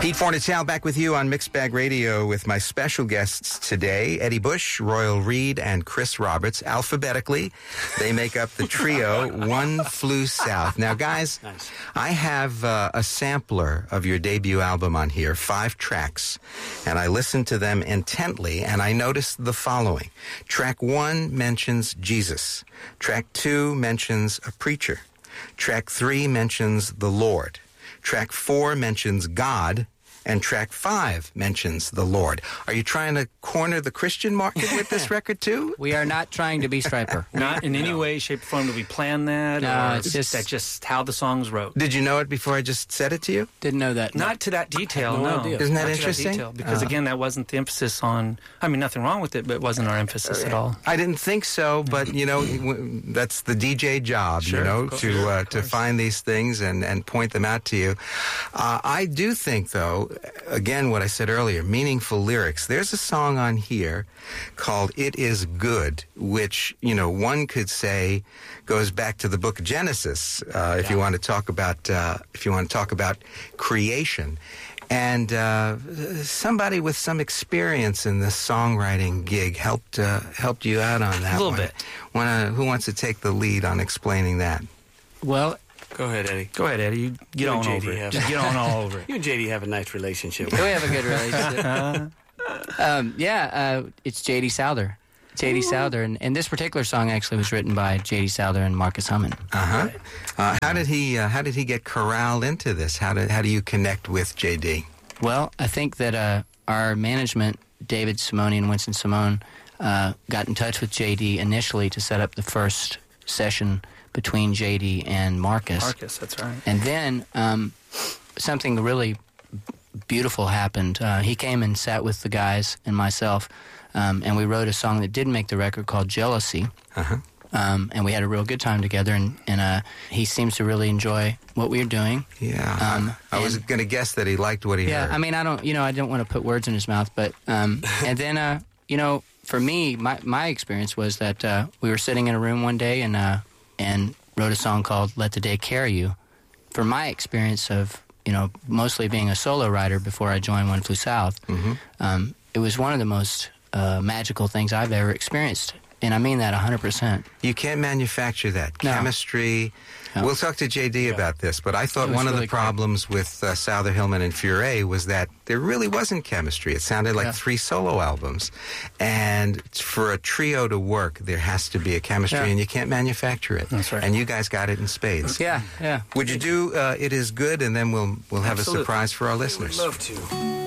Pete Fornatale back with you on Mixed Bag Radio with my special guests today, Eddie Bush, Royal Reed, and Chris Roberts. Alphabetically, they make up the trio, One Flew South. Now, guys, nice. I have a sampler of your debut album on here, 5 tracks, and I listened to them intently, and I noticed the following. Track 1 mentions Jesus. Track 2 mentions a preacher. Track 3 mentions the Lord. Track 4 mentions God, and track 5 mentions the Lord. Are you trying to corner the Christian market with this record, too? We are not trying to be Stryper. Not in any way, shape, or form. Do we plan that? No, or it's that's just how the songs wrote. Did you know it before I just said it to you? Didn't know that. Not to that detail, no no. idea. Isn't that Not interesting? To that detail, because, again, that wasn't the emphasis on... I mean, nothing wrong with it, but it wasn't our emphasis at all. I didn't think so, but, you know, that's the DJ job, Sure, you know, course, to find these things and point them out to you. I do think, though, again, what I said earlier, meaningful lyrics. There's a song on here called It Is Good, which, you know, one could say goes back to the book of Genesis, if you want to talk about creation. And somebody with some experience in this songwriting gig helped you out on that. A little bit. Who wants to take the lead on explaining that? Well, Go ahead, Eddie. Go ahead, Eddie. You get on over it. Just get on all over it. You and JD have a nice relationship. we have a good relationship. It's J.D. Souther. J.D. Souther, and this particular song actually was written by J.D. Souther and Marcus Hummon. How did he get corralled into this? How do you connect with J.D.? Well, I think that our management, David Simone and Winston Simone, got in touch with J.D. initially to set up the first session between J.D. and Marcus. Marcus, that's right. And then something really beautiful happened. He came and sat with the guys and myself, and we wrote a song that did make the record called Jealousy. And we had a real good time together, and he seems to really enjoy what we were doing. Yeah, I was going to guess that he liked what he heard. Yeah, I mean, I don't want to put words in his mouth, but and then for me, my experience was that we were sitting in a room one day and wrote a song called Let the Day Carry You. For my experience of, mostly being a solo writer before I joined One Flew South, it was one of the most magical things I've ever experienced. And I mean that 100%. You can't manufacture that. No. Chemistry. No. We'll talk to J.D. about this, but I thought one of the problems with Souther, Hillman, and Furay was that there really wasn't chemistry. It sounded like 3 solo albums. And for a trio to work, there has to be a chemistry, and you can't manufacture it. That's right. And you guys got it in spades. Yeah. Would you do It Is Good, and then we'll have a surprise for our listeners? We'd love to.